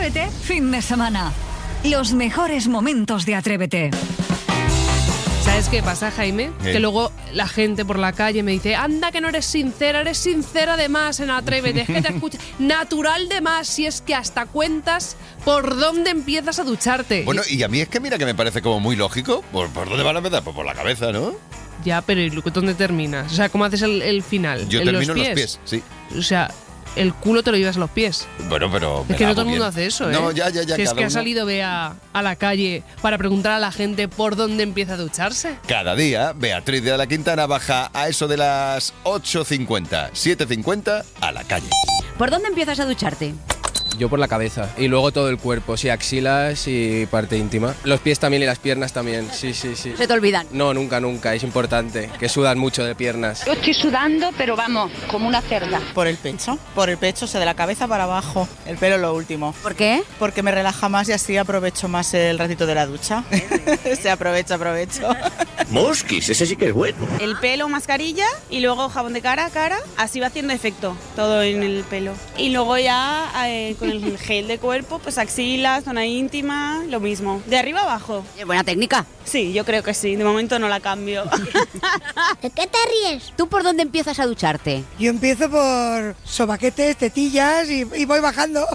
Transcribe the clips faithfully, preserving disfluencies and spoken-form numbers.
Atrévete, fin de semana. Los mejores momentos de Atrévete. ¿Sabes qué pasa, Jaime? ¿Qué? Que luego la gente por la calle me dice, anda que no eres sincera, eres sincera de más en Atrévete, es que te escuchas natural de más, si es que hasta cuentas por dónde empiezas a ducharte. Bueno, y a mí es que mira que me parece como muy lógico. ¿Por, por dónde van a empezar? Pues por la cabeza, ¿no? Ya, pero ¿y dónde terminas? O sea, ¿cómo haces el, el final? Yo ¿En termino los en pies? los pies, sí. O sea, el culo te lo llevas a los pies. Bueno, pero me Es que no lavo todo el mundo bien. hace eso, ¿eh? No, ya, ya, ya. Si es cada que ha uno- salido Bea a la calle para preguntar a la gente por dónde empieza a ducharse. Cada día, Beatriz de la Quintana baja a eso de las ocho cincuenta, siete cincuenta a la calle. ¿Por dónde empiezas a ducharte? Yo por la cabeza y luego todo el cuerpo, sí, axilas y parte íntima. Los pies también y las piernas también, sí, sí, sí. ¿Se te olvidan? No, nunca, nunca, es importante, que sudan mucho de piernas. Yo estoy sudando, pero vamos, como una cerda. Por el pecho, por el pecho, o sea, de la cabeza para abajo, el pelo lo último. ¿Por qué? Porque me relaja más y así aprovecho más el ratito de la ducha. Se aprovecha, aprovecho. Mosquis, ese sí que es bueno. El pelo, mascarilla y luego jabón de cara a cara, así va haciendo efecto todo en el pelo. Y luego ya eh, con el gel de cuerpo, pues axilas, zona íntima, lo mismo. De arriba abajo. Es buena técnica. Sí, yo creo que sí, de momento no la cambio. ¿De qué te ríes? ¿Tú por dónde empiezas a ducharte? Yo empiezo por sobaquetes, tetillas y, y voy bajando.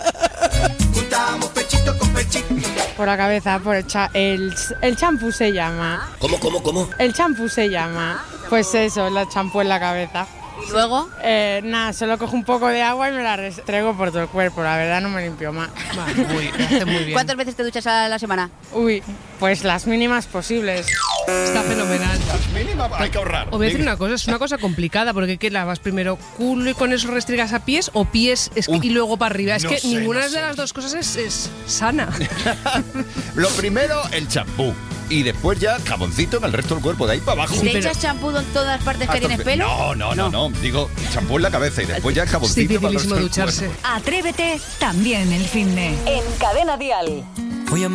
Por la cabeza, por el cha- el el champú se llama. ¿Cómo, cómo, cómo? El champú se llama. Pues eso, el champú en la cabeza. ¿Y luego? Eh, nada, solo cojo un poco de agua y me la restrego por todo el cuerpo. La verdad no me limpio más. Vale, muy, lo hace muy bien. ¿Cuántas veces te duchas a la semana? Uy, pues las mínimas posibles. Está fenomenal. Mínima, hay que ahorrar. Os voy a decir una cosa, es una cosa complicada, porque ¿qué lavas primero? ¿Culo y con eso restriegas a pies o pies es que- Uf, y luego para arriba? Es no que sé, ninguna no de sé. las dos cosas es, es sana. Lo primero, el champú. Y después ya jaboncito en el resto del cuerpo, de ahí para abajo. ¿Y te pero- echas champú en todas partes que Hasta tienes el- pelo? No, no, no, no. Digo, champú en la cabeza y después ya el Es jaboncito para el dificilísimo resto del ducharse. cuerpo. Atrévete también el fin de. En Cadena Dial.